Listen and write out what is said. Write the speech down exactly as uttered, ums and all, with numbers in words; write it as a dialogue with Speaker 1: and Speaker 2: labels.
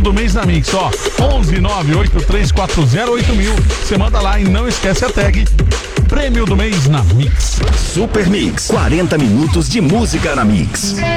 Speaker 1: do mês na Mix, ó. onze nove oito três quatro zero oito mil. Você manda lá e não esquece a tag Prêmio do mês na Mix.
Speaker 2: Super Mix, quarenta minutos de música na Mix.